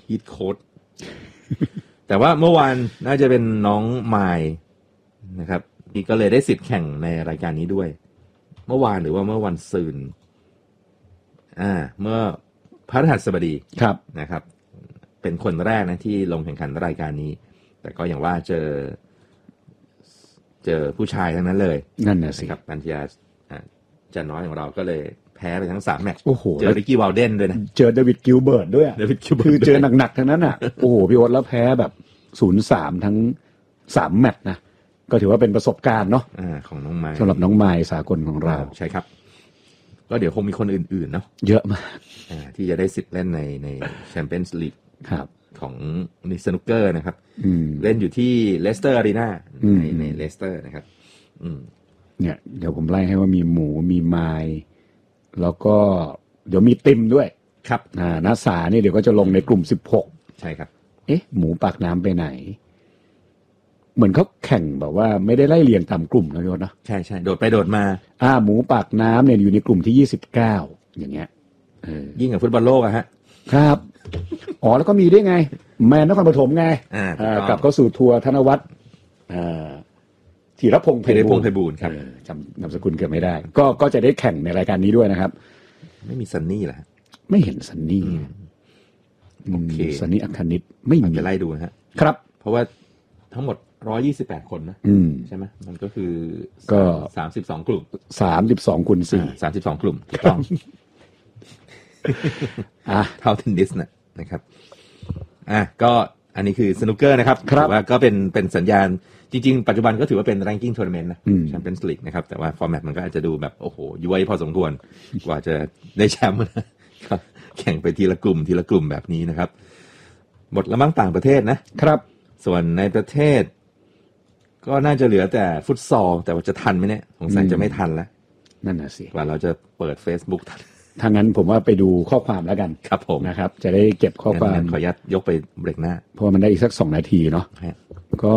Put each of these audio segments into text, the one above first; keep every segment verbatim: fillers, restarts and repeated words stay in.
ฮีทโค้ด แต่ว่าเมื่อวานน่าจะเป็นน้องไมล์นะครับที่ก็เลยได้สิทธิ์แข่งในรายการนี้ด้วยเมื่อวานหรือว่าเมื่อวันซืนอ่าเมื่อพฤหัสบดีครับนะครับเป็นคนแรกนะที่ลงแข่งขันรายการนี้แต่ก็อย่างว่าเจอเจอผู้ชายทั้งนั้นเลยนั่นน่ะสิครับปัญญาจันน้อยของเราก็เลยแพ้ไปทั้งสามแมตช์โอ้โหเจอริกกี้วาลเดนด้วยนะเจอเดวิดกิลเบิร์ตด้วยคือเจอหนักๆทั้งนั้นอ่ะโอ้โหพี่โอ๊ตแล้วแพ้แบบ ศูนย์สาม ทั้งสามแมตช์นะก็ถือว่าเป็นประสบการณ์เนาะอ่าของน้องไมล์สำหรับน้องไมล์สากลของเราใช่ครับก็เดี๋ยวคงมีคนอื่นๆเนาะเยอะมากอ่าที่จะได้สิทธิ์เล่นในในแชมเปี้ยนส์ลีกครับของนิสนุกเกอร์นะครับเล่นอยู่ที่เลสเตอร์อารีนาในในเลสเตอร์นะครับเนี่ยเดี๋ยวผมไล่ให้ว่ามีหมูมีไมล์แล้วก็เดี๋ยวมีติมด้วยครับอ่านัสสานี่เดี๋ยวก็จะลงในกลุ่มสิบหกใช่ครับเอ๊ะหมูปากน้ำไปไหนเหมือนเขาแข่งแบบว่าไม่ได้ไล่เรียงตามกลุ่มนะพี่โอ๊ตเนาะใช่ๆโดดไปโดดมาอ่าหมูปากน้ำเนี่ยอยู่ในกลุ่มที่ยี่สิบเก้าอย่างเงี้ยเออยิ่งกับฟุตบอลโลกอะฮะครับอ๋อแล้วก็มีด้วยไงแมนนครปฐมไงอ่ากลับเข้าสู่ทัวร์ธนวัฒน์อ่าธีรพงษ์ไพบูลย์ครับจำนามสกุลเกือบไม่ได้ก็ก็จะได้แข่งในรายการนี้ด้วยนะครับไม่มีซันนี่เหรอไม่เห็นซันนี่โอเคซันนี่อัคนิตไม่มีไปไล่ดูนะฮะครับเพราะว่าทั้งหมดหนึ่งร้อยยี่สิบแปดคนนะใช่ไหมมันก็คือก็สามสิบสองกลุ่มสามสิบสองคูณสี่สามสิบสองกลุ่มถูกต้องอ่ะเท่าเทนนิสนะนะครับอ่ะก็อันนี้คือสนุกเกอร์นะครับถือว่าก็เป็นเป็นสัญญาณจริงๆปัจจุบันก็ถือว่าเป็น ranking tournament นะ Champions League นะครับแต่ว่าฟอร์แมตมันก็อาจจะดูแบบโอ้โหย้วยพอสมควรกว่าจะได้แชมป์นะครับแข่งไปทีละกลุ่มทีละกลุ่มแบบนี้นะครับหมดละมั้งต่างประเทศนะครับส่วนในประเทศก็น่าจะเหลือแต่ฟุตซอลแต่ว่าจะทันไหมเนี่ยสงสัยจะไม่ทันแล้วนั่นน่ะสิกว่าเราจะเปิด Facebook ทันถ้างั้นผมว่าไปดูข้อความแล้วกันครับผมนะครับจะได้เก็บข้อความขออนุญาตยกไปเบรกหน้าเพราะมันได้อีกสักสองนาทีเนาะก็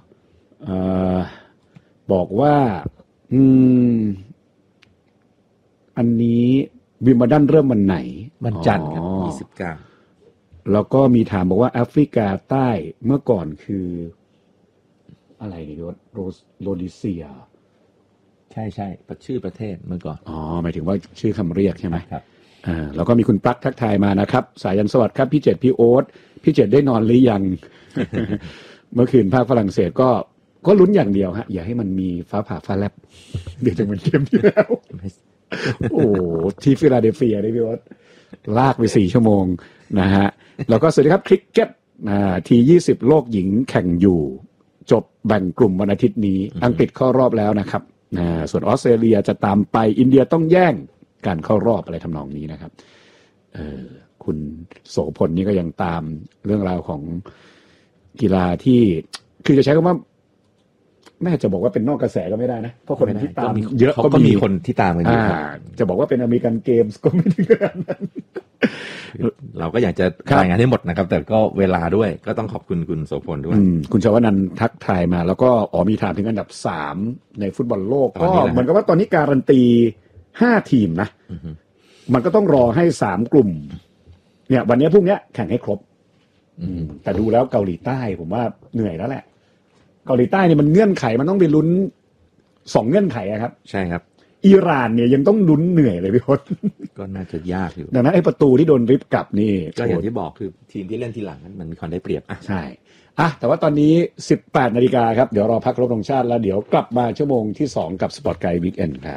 บอกว่าอืมอันนี้วิมเบิลดันเริ่มวันไหนวันจันทร์ครับยี่สิบเก้าแล้วก็มีถามบอกว่าแอฟริกาใต้เมื่อก่อนคืออะไรนี่โรโรโรดิเซียใช่ใช่ชื่อประเทศเมื่อก่อนอ๋อหมายถึงว่าชื่อคำเรียกใช่ไหมครับอ่าแล้วก็มีคุณปลั๊กทักทายมานะครับสายันสวัสดิ์ครับพี่เจตพี่โอ๊ตพี่เจตได้นอนหรือยัง เมื่อคืนภาคฝรั่งเศสก็ก็ลุ้นอย่างเดียวฮะอย่าให้มันมีฟ้าผ่าฟ้าแลบเดี๋ยวจะเหมือนเกมที่แล้ว โอ้ที่ฟิลาเดลเฟียได้พี่โอ๊ตลากไปสี่ชั่วโมงนะฮะแล้วก็สวัสดีครับคริกเก็ตอ่าทียี่สิบโลกหญิงแข่งอยู่จบแบ่งกลุ่มวันอาทิตย์นี้อังกฤษเข้ารอบแล้วนะครับอ่าส่วนออสเตรเลียจะตามไปอินเดียต้องแย่งการเข้ารอบอะไรทำนองนี้นะครับเออคุณโสพลนี่ก็ยังตามเรื่องราวของกีฬาที่คือจะใช้คำว่าแม่จะบอกว่าเป็นนอกกระแสก็ไม่ได้นะเพราะคนที่ตามเยอะก็มีคนที่ตามกันเยอะจะบอกว่าเป็นอเมริกันเกมส์ก็ไม่ถึงขนาดนั้นเราก็อยากจะรายงานให้หมดนะครับแต่ก็เวลาด้วยก็ต้องขอบคุณคุณโสพลด้วยคุณชวนันท์ทักทายมาแล้วก็อ๋อมีถามถึงอันดับสามในฟุตบอลโลกก็เหมือนกับว่าตอนนี้การันตีห้าทีมนะมันก็ต้องรอให้สามกลุ่มเนี่ยวันนี้พรุ่งนี้แข่งให้ครบแต่ดูแล้วเกาหลีใต้ผมว่าเหนื่อยแล้วแหละเกาหลีใต้เนี่ยมันเงื่อนไขมันต้องไปลุ้นสองเงื่อนไขครับใช่ครับอิหร่านเนี่ยยังต้องลุ้นเหนื่อยเลยพี่พศก็น่าจะยากอยู่ดังนั้นไอ้ประตูที่โดนริบกลับนี่ก็อย่างที่บอกคือทีมที่เล่นทีหลังนั้นมันมีความได้เปรียบอ่ะใช่อ่ะแต่ว่าตอนนี้ สิบแปดนาฬิกาครับเดี๋ยวรอพักครบธงชาติแล้วเดี๋ยวกลับมาชั่วโมงที่สองกับสปอร์ตไกด์วีคเอนด์ครับ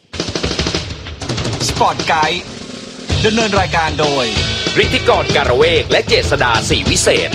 สปอร์ตไกด์ดำเนินรายการโดยฤทธิกรการเวกและเจษฎาศรีวิเศษ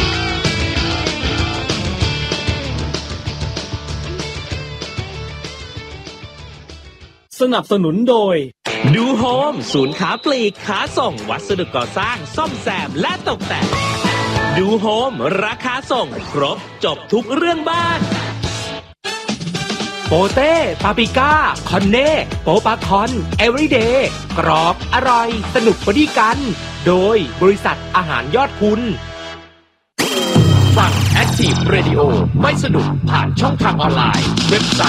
สนับสนุนโดยดูโฮมศูนย์ค้าปลีกค้าส่งวัสดุก่อสร้างซ่อมแซมและตกแต่งดูโฮมราคาส่งครบจบทุกเรื่องบ้านโปเต้ปาปริก้าคอนเน่โปปาคอนเอเวอรี่เดย์กรอบอร่อยสนุกพอดีกันโดยบริษัทอาหารยอดคุณฟัง Active Radio ไม่สนุกผ่านช่องทางออนไลน์เว็บไซต์